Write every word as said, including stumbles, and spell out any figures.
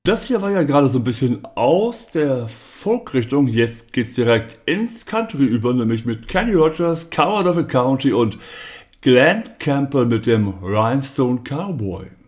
Das hier war ja gerade so ein bisschen aus der Folk-Richtung. Jetzt geht's direkt ins Country über, nämlich mit Kenny Rogers, Coward of a County und Glenn Campbell mit dem Rhinestone Cowboy.